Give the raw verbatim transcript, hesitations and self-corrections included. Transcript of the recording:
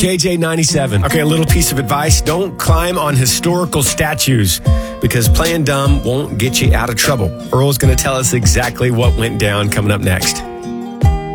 J J ninety-seven. Okay, a little piece of advice. Don't climb on historical statues because playing dumb won't get you out of trouble. Earl's going to tell us exactly what went down coming up next.